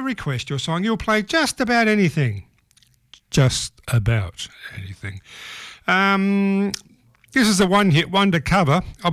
to request your song. You'll play just about anything. Just about anything. This is a one-hit wonder cover of